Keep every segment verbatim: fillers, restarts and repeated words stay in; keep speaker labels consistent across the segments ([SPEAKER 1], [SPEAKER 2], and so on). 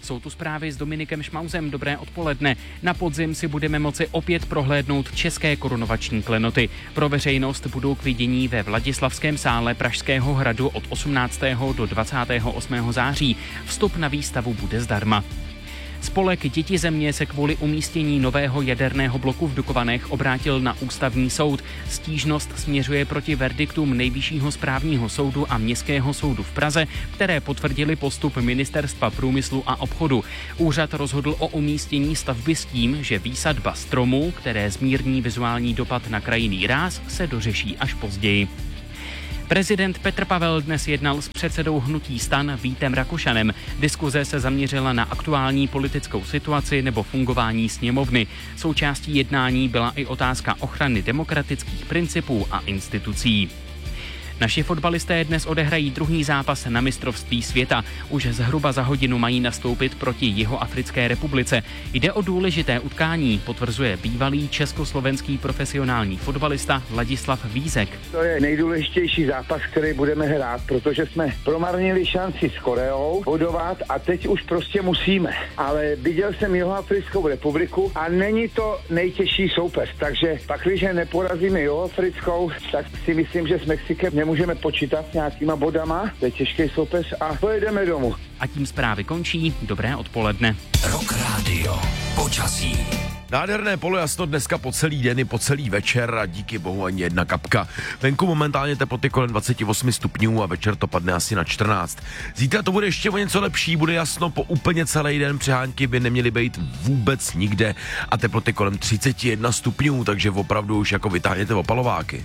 [SPEAKER 1] Jsou tu zprávy s Dominikem Šmauzem. Dobré odpoledne. Na podzim si budeme moci opět prohlédnout české korunovační klenoty. Pro veřejnost budou k vidění ve Vladislavském sále Pražského hradu od osmnáctého do dvacátého osmého září. Vstup na výstavu bude zdarma. Spolek Děti země se kvůli umístění nového jaderného bloku v Dukovanech obrátil na ústavní soud. Stížnost směřuje proti verdiktům Nejvyššího správního soudu a Městského soudu v Praze, které potvrdili postup Ministerstva průmyslu a obchodu. Úřad rozhodl o umístění stavby s tím, že výsadba stromů, které zmírní vizuální dopad na krajinný ráz, se dořeší až později. Prezident Petr Pavel dnes jednal s předsedou hnutí STAN Vítem Rakušanem. Diskuze se zaměřila na aktuální politickou situaci nebo fungování sněmovny. Součástí jednání byla i otázka ochrany demokratických principů a institucí. Naši fotbalisté dnes odehrají druhý zápas na mistrovství světa. Už zhruba za hodinu mají nastoupit proti Jihoafrické republice. Jde o důležité utkání, potvrzuje bývalý československý profesionální fotbalista Ladislav Vízek.
[SPEAKER 2] To je nejdůležitější zápas, který budeme hrát, protože jsme promarnili šanci s Koreou bodovat a teď už prostě musíme. Ale viděl jsem Jihoafrickou republiku a není to nejtěžší soupeř, takže pak, když neporazíme Jihoafrickou, tak si myslím, že s Mexikem nemůžeme počítat s nějakýma bodama, to je těžký soupeř a pojedeme domů.
[SPEAKER 1] A tím zprávy končí. Dobré odpoledne.
[SPEAKER 3] Rock Radio. Počasí.
[SPEAKER 4] Nádherné polojasno dneska po celý den i po celý večer a díky bohu ani jedna kapka. Venku momentálně teploty kolem dvacet osm stupňů a večer to padne asi na čtrnáct. Zítra to bude ještě o něco lepší, bude jasno po úplně celý den, přehánky by neměly být vůbec nikde a teploty kolem třicet jedna stupňů, takže opravdu už jako vytáhněte opalováky.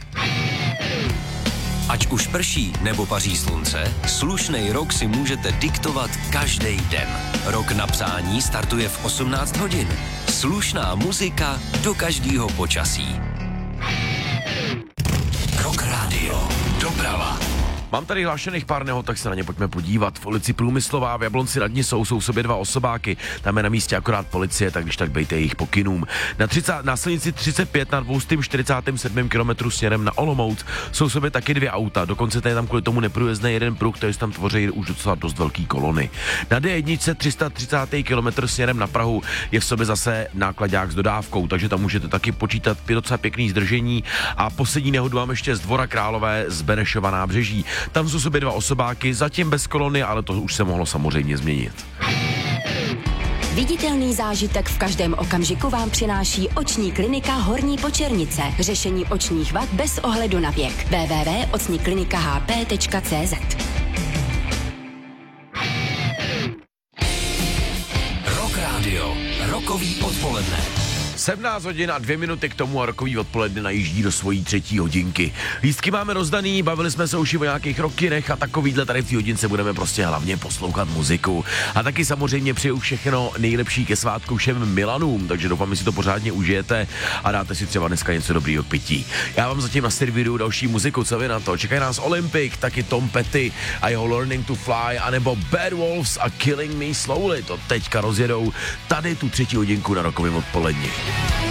[SPEAKER 3] Ať už prší nebo paří slunce, slušnej rok si můžete diktovat každý den. Rok na přání startuje v osmnáct hodin. Slušná muzika do každého počasí. Rock Radio. Doprava.
[SPEAKER 4] Mám tady hlášených pár nehod, tak se na ně pojďme podívat. V ulici Průmyslová v Jablonci nad Nisou jsou sobě dva osobáky. Tam je na místě akorát policie, tak když tak bejte jejich pokynům. Na, třicet, na silnici třicet pět na dvě stě čtyřicet sedm kilometrů směrem na Olomouc jsou sobě taky dvě auta. Dokonce tady tam kvůli tomu neprůjezdný jeden pruh, který tam tvoří už docela dost velký kolony. Na D jedna tři sta třicet kilometrů směrem na Prahu je v sobě zase nákladák s dodávkou, takže tam můžete taky počítat docela pěkný zdržení. A poslední nehodu mám ještě z Dvora Králové z Benešova Nábřeží. Tam jsou sobě dva osobáky, zatím bez kolony, ale to už se mohlo samozřejmě změnit.
[SPEAKER 5] Viditelný zážitek v každém okamžiku vám přináší oční klinika Horní Počernice. Řešení očních vad bez ohledu na věk. w w w tečka oční klinika h p tečka c z.
[SPEAKER 3] Rock Radio. Rokový odpoledne.
[SPEAKER 4] sedmnáct hodin a dvě minuty k tomu a rokový odpoledne najíždí do svojí třetí hodinky. Lístky máme rozdaný, bavili jsme se už o nějakých rockinech a takovýhle tady v té hodince budeme prostě hlavně poslouchat muziku. A taky samozřejmě přeju všechno nejlepší ke svátku všem Milanům, takže doufám, že si to pořádně užijete a dáte si třeba dneska něco dobrýho k pití. Já vám zatím naservíruju další muziku, co vy na to? Čekají nás Olympic, taky Tom Petty a jeho Learning to Fly, anebo Bad Wolves a Killing Me Slowly. To teďka rozjedou tady tu třetí hodinku na rokovém odpoledni.